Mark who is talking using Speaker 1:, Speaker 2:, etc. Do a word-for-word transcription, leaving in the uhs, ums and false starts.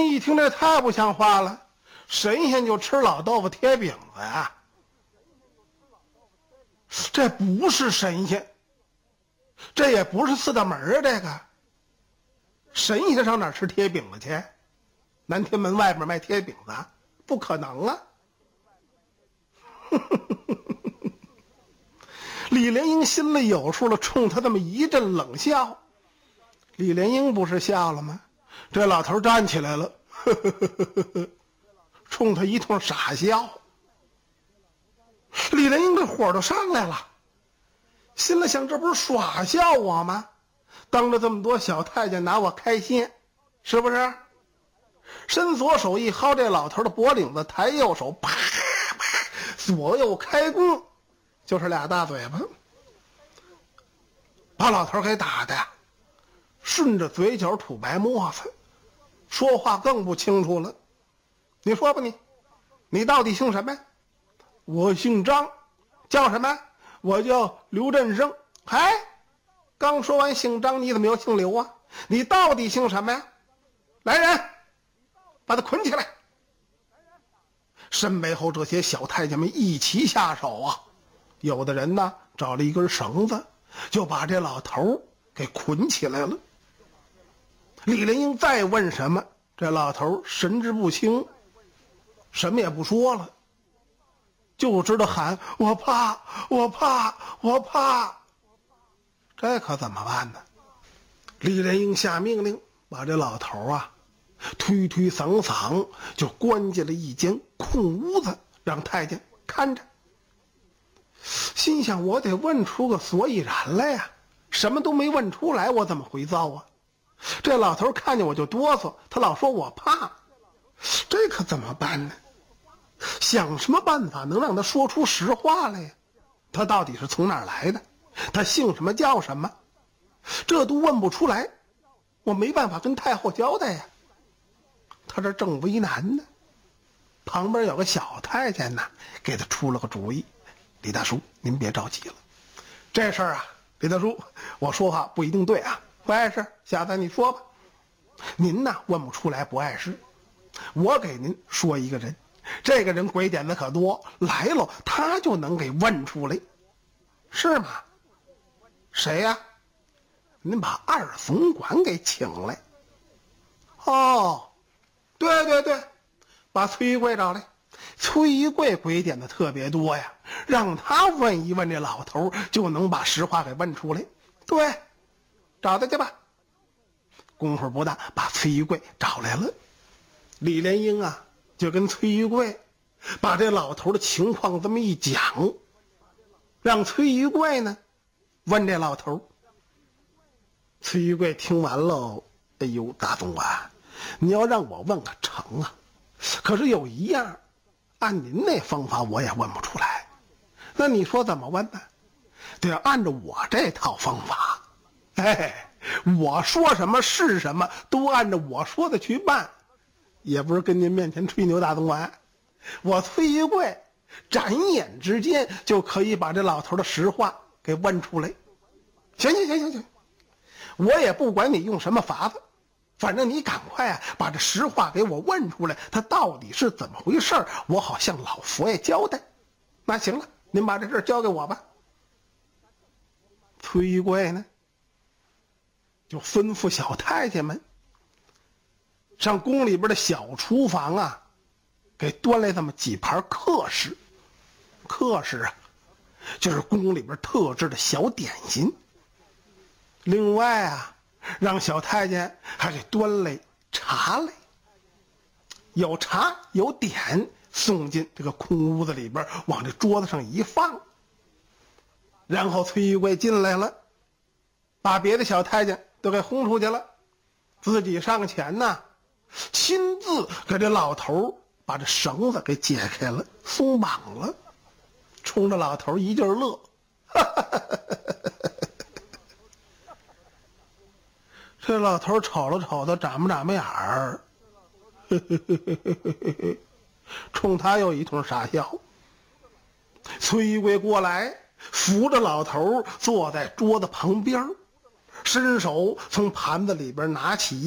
Speaker 1: 一听这太不像话了，神仙就吃老豆腐贴饼子呀？这不是神仙，这也不是四大门啊！这个神仙上哪儿吃贴饼子去？南天门外边卖贴饼子，不可能啊！李莲英心里有数了，冲他这么一阵冷笑。李莲英不是笑了吗？这老头站起来了，呵呵呵呵呵，冲他一通傻笑。李莲英这火都上来了，心里想：这不是耍笑我吗？当着这么多小太监拿我开心，是不是？伸左手一薅这老头的脖领子，抬右手啪啪左右开弓，就是俩大嘴巴，把老头给打的顺着嘴角吐白沫子，说话更不清楚了。你说吧，你你到底姓什么呀？我姓张。叫什么？我叫刘振生。哎，刚说完姓张，你怎么又姓刘啊？你到底姓什么呀？来人，把他捆起来！身背后这些小太监们一齐下手啊！有的人呢找了一根绳子，就把这老头给捆起来了。李莲英再问什么，这老头神志不清，什么也不说了，就知道喊：我怕，我怕，我怕。这可怎么办呢？李莲英下命令，把这老头啊推推搡搡就关进了一间空屋子，让太监看着。心想：我得问出个所以然来呀，什么都没问出来，我怎么回造啊？这老头看见我就哆嗦，他老说我怕，这可怎么办呢？想什么办法能让他说出实话来呀？他到底是从哪儿来的？他姓什么叫什么？这都问不出来，我没办法跟太后交代呀。他这正为难呢，旁边有个小太监呢，给他出了个主意：李大叔，您别着急了，这事儿啊，李大叔，我说话不一定对啊，不碍事，小子你说吧。您呢问不出来不碍事，我给您说一个人，这个人鬼点子可多，来了他就能给问出来，是吗？谁呀？您把二总管给请来。哦，对对对，把崔玉贵找来。崔玉贵鬼点子特别多呀，让他问一问这老头，就能把实话给问出来。对，找他去吧。功夫不大，把崔玉贵找来了。李莲英啊，就跟崔玉贵把这老头的情况这么一讲，让崔玉贵呢问这老头。崔玉贵听完喽，哎呦，大总管，你要让我问可成啊，可是有一样，按您那方法我也问不出来。那你说怎么问呢？得按照我这套方法。哎，我说什么是什么，都按照我说的去办，也不是跟您面前吹牛。大总管，我崔玉贵眨眼之间就可以把这老头的实话给问出来。行行行行行，我也不管你用什么法子，反正你赶快啊把这实话给我问出来，他到底是怎么回事，我好向老佛爷交代。那行了，您把这事交给我吧。崔玉贵呢就吩咐小太监们上宫里边的小厨房啊，给端来这么几盘客食。客食啊，就是宫里边特制的小点心。另外啊，让小太监还给端来茶来，有茶有点，送进这个空屋子里边，往这桌子上一放。然后崔玉贵进来了，把别的小太监都给轰出去了，自己上前呐，亲自给这老头把这绳子给解开了，松绑了，冲着老头一劲儿乐。这老头瞅了瞅他，眨巴眨巴眼儿，冲他又一通傻笑。崔玉贵过来扶着老头坐在桌子旁边，伸手从盘子里边拿起